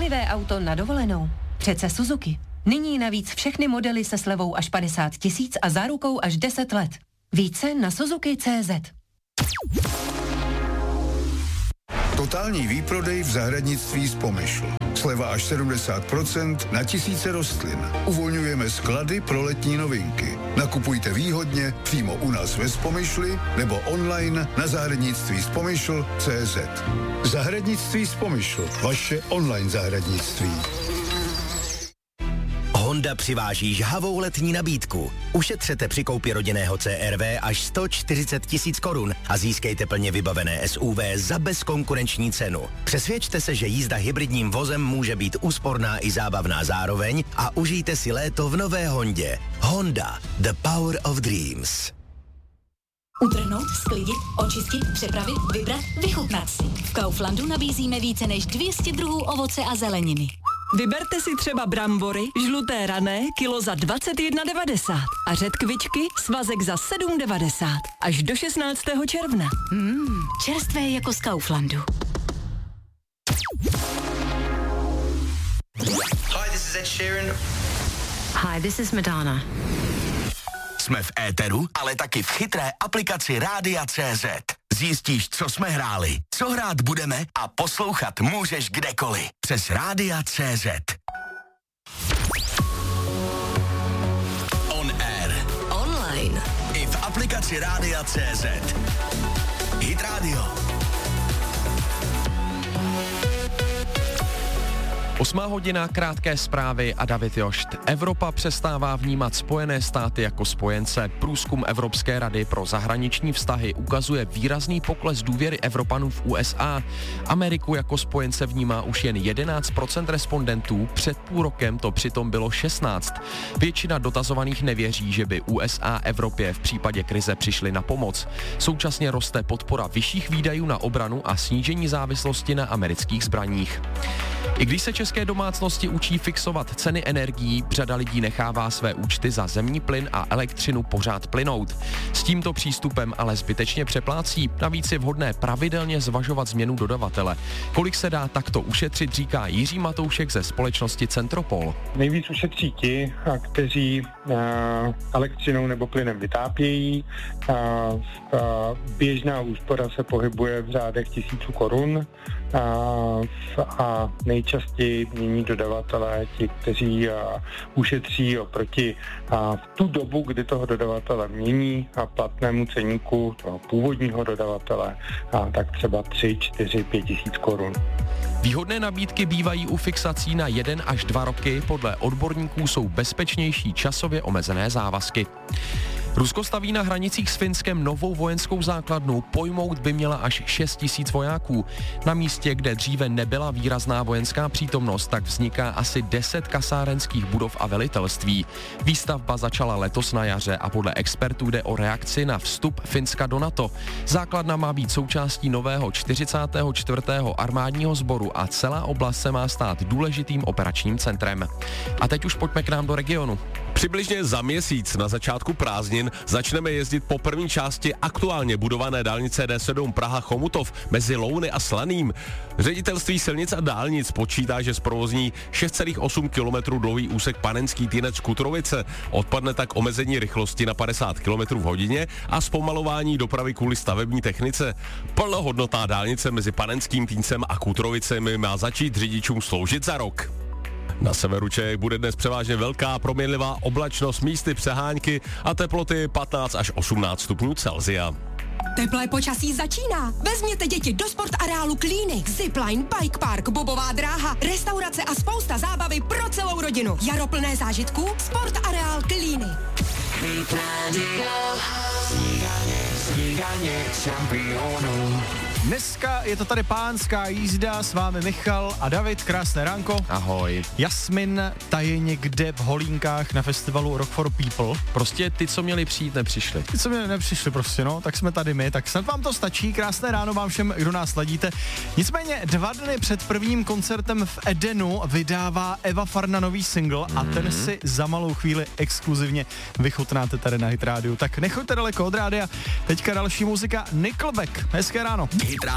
Líbivé auto na dovolenou? Přece Suzuki. Nyní navíc všechny modely se slevou až 50 000 a zárukou až 10 let. Více na Suzuki.cz. Totální výprodej v zahradnictví z Pomyšl. Sleva až 70% na tisíce rostlin. Uvolňujeme sklady pro letní novinky. Nakupujte výhodně přímo u nás ve Spomyšli nebo online na zahradnictví.spomyšl.cz. Zahradnictví z Pomyšl. Vaše online zahradnictví. Honda přiváží žhavou letní nabídku. Ušetřete při koupi rodinného CR-V až 140 000 korun a získejte plně vybavené SUV za bezkonkurenční cenu. Přesvědčte se, že jízda hybridním vozem může být úsporná i zábavná zároveň a užijte si léto v nové Hondě. Honda. The power of dreams. Utrhnout, sklidit, očistit, přepravit, vybrat, vychutnat si. V Kauflandu nabízíme více než 200 druhů ovoce a zeleniny. Vyberte si třeba brambory, žluté rané, kilo za 21,90 a řetkvičky, svazek za 7,90 až do 16. června. Čerstvé jako z Kauflandu. Hi, this is Ed Sheeran. Hi, this is Madonna. Jsme v éteru, ale taky v chytré aplikaci Rádia.cz. Zjistíš, co jsme hráli, co hrát budeme a poslouchat můžeš kdekoliv. Přes Rádia.cz. On air. Online. I v aplikaci Rádia.cz. Hit Radio. 8 hodina, krátké zprávy a David Jošt. Evropa přestává vnímat Spojené státy jako spojence. Průzkum Evropské rady pro zahraniční vztahy ukazuje výrazný pokles důvěry Evropanů v USA. Ameriku jako spojence vnímá už jen 11% respondentů, před půl rokem to přitom bylo 16%. Většina dotazovaných nevěří, že by USA Evropě v případě krize přišly na pomoc. Současně roste podpora vyšších výdajů na obranu a snížení závislosti na amerických zbraních. I když se české domácnosti učí fixovat ceny energií, řada lidí nechává své účty za zemní plyn a elektřinu pořád plynout. S tímto přístupem ale zbytečně přeplácí, navíc je vhodné pravidelně zvažovat změnu dodavatele. Kolik se dá takto ušetřit, říká Jiří Matoušek ze společnosti Centropol. Nejvíc ušetří ti, kteří elektřinou nebo plynem vytápějí. Běžná úspora se pohybuje v řádech 1000 korun a nejčastěji mění dodavatelé ti, kteří ušetří oproti v tu dobu, kdy toho dodavatele mění a platnému ceníku toho původního dodavatele, tak třeba 3, 4, 5 tisíc korun. Výhodné nabídky bývají u fixací na 1 až 2 roky, podle odborníků jsou bezpečnější časově omezené závazky. Rusko staví na hranicích s Finskem novou vojenskou základnu, pojmout by měla až 6 000 vojáků. Na místě, kde dříve nebyla výrazná vojenská přítomnost, tak vzniká asi 10 kasárenských budov a velitelství. Výstavba začala letos na jaře a podle expertů jde o reakci na vstup Finska do NATO. Základna má být součástí nového 44. armádního sboru a celá oblast se má stát důležitým operačním centrem. A teď už pojďme k nám do regionu. Přibližně za měsíc na začátku prázdnin začneme jezdit po první části aktuálně budované dálnice D7 Praha-Chomutov mezi Louny a Slaným. Ředitelství silnic a dálnic počítá, že zprovozní 6,8 km dlouhý úsek Panenský Týnec-Kutrovice. Odpadne tak omezení rychlosti na 50 km v hodině a zpomalování dopravy kvůli stavební technice. Plnohodnotná dálnice mezi Panenským Týncem a Kutrovicemi má začít řidičům sloužit za rok. Na severu Čech bude dnes převážně velká proměnlivá oblačnost, místy přehánky a teploty 15 až 18 stupňů Celsia. Teplé počasí začíná. Vezměte děti do sportareálu Klíny. Zipline, bike park, bobová dráha, restaurace a spousta zábavy pro celou rodinu. Jaro plné zážitků, sportareál Klíny. Dneska je to tady pánská jízda, s vámi Michal a David, krásné ránko. Ahoj. Jasmin taje někde v Holínkách na festivalu Rock for People. Prostě ty, co měli přijít, nepřišli. Ty, co měli nepřišli prostě, no, tak jsme tady my, tak snad vám to stačí. Krásné ráno vám všem, kdo nás sledíte. Nicméně 2 dny před prvním koncertem v Edenu vydává Eva Farna nový single a ten si za malou chvíli exkluzivně vychutnáte tady na Hit Radio. Tak nechoďte daleko od rádia, teďka další muzika Nickelback. Hezké ráno.